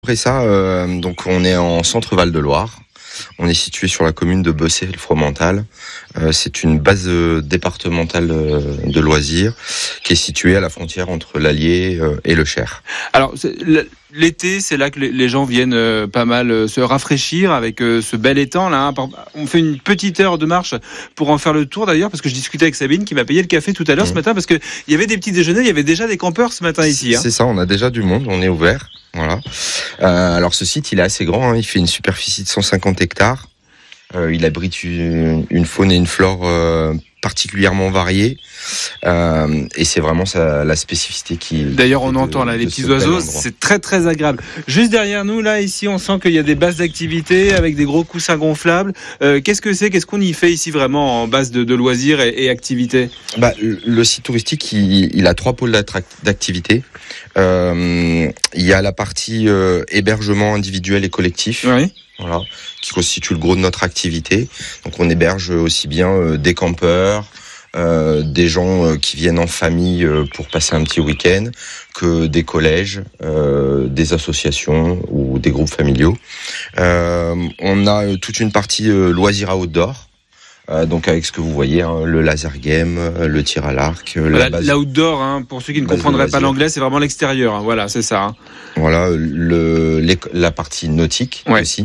Après ça, donc on est en centre Val-de-Loire. On est situé sur la commune de Bessay-le-Fromental. C'est une base départementale de loisirs qui est située à la frontière entre l'Allier et le Cher. Alors, l'été, c'est là que les gens viennent pas mal se rafraîchir avec ce bel étang là. On fait une petite heure de marche pour en faire le tour d'ailleurs, parce que je discutais avec Sabine qui m'a payé le café tout à l'heure ce matin, parce que il y avait des petits déjeuners, il y avait déjà des campeurs ce matin ici. C'est ça, on a déjà du monde, on est ouvert. Voilà. Alors ce site, il est assez grand, il fait une superficie de 150 hectares. Il abrite une faune et une flore particulièrement variées. Et c'est vraiment la spécificité qui... D'ailleurs, on entend là les petits oiseaux, c'est très très agréable. Juste derrière nous, là, ici, on sent qu'il y a des bases d'activité avec des gros coussins gonflables. Qu'est-ce que c'est ? Qu'est-ce qu'on y fait ici vraiment en base de loisirs et activités ? Le site touristique, il a 3 pôles d'activité. Il y a la partie hébergement individuel et collectif. Oui. Voilà, qui constitue le gros de notre activité. Donc on héberge aussi bien des campeurs, des gens qui viennent en famille pour passer un petit week-end, que des collèges, des associations ou des groupes familiaux. On a toute une partie loisirs outdoor. Donc avec ce que vous voyez, le laser game, le tir à l'arc, l'outdoor, pour ceux qui ne comprendraient pas l'anglais, c'est vraiment l'extérieur. Voilà, c'est ça. Voilà, la partie nautique aussi.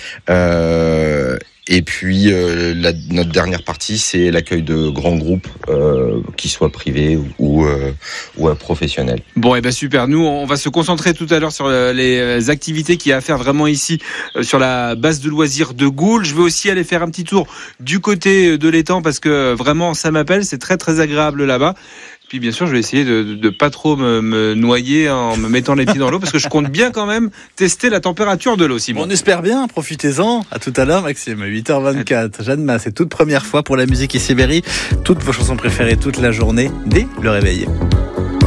Et puis notre dernière partie, c'est l'accueil de grands groupes, qu'ils soient privés ou professionnels. Bon, super. Nous, on va se concentrer tout à l'heure sur les activités qu'il y a à faire vraiment ici, sur la base de loisirs de Goul. Je vais aussi aller faire un petit tour du côté de l'étang parce que vraiment, ça m'appelle. C'est très très agréable là-bas. Puis bien sûr, je vais essayer de pas trop me noyer en me mettant les pieds dans l'eau, parce que je compte bien quand même tester la température de l'eau, Simon. On espère bien, profitez-en. À tout à l'heure, Maxime. 8h24. Jeanne Masse, c'est toute première fois pour la musique ici Berry. Toutes vos chansons préférées toute la journée dès le réveil.